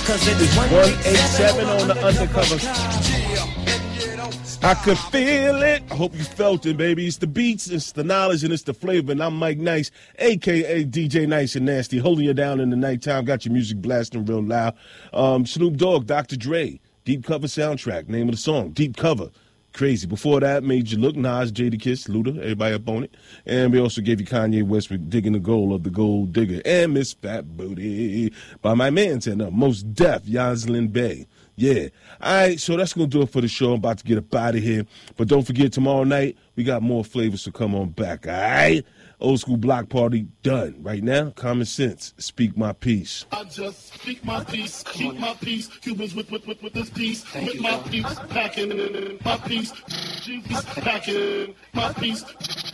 Cause it's 187 on the undercover. I could feel it. I hope you felt it, baby. It's the beats, it's the knowledge, and it's the flavor. And I'm Mike Nice, a.k.a. DJ Nice and Nasty, holding you down in the nighttime. Got your music blasting real loud. Snoop Dogg, Dr. Dre, Deep Cover soundtrack. Name of the song, Deep Cover. Crazy. Before that, Made You Look, Nas, Jadakiss, Luda, everybody up on it. And we also gave you Kanye West with Digging the Gold of the Gold Digger. And Miss Fat Booty by my man, Most Def, Yoslin Bay. Yeah. All right, so that's going to do it for the show. I'm about to get up out of here. But don't forget, tomorrow night, we got more flavors, so come on back, all right? Old school block party done. Right now, Common Sense, Speak My Peace. I just speak my peace, keep my peace. Cubans with this peace, with my peace, packing my peace. Jesus packing my peace.